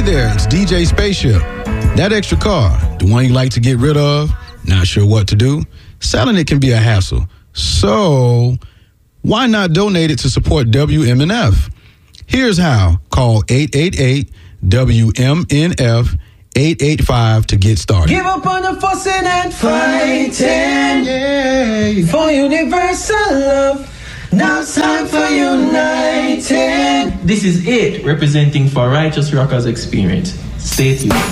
there, it's DJ Spaceship. That extra car, the one you like to get rid of, not sure what to do, selling it can be a hassle. So why not donate it to support WMNF? Here's how. Call 888-WMNF 885 to get started. Give up on the fussing and fighting, yeah, for universal love. Now it's time for uniting. This is it, representing for Righteous Rockers Experience. Stay tuned.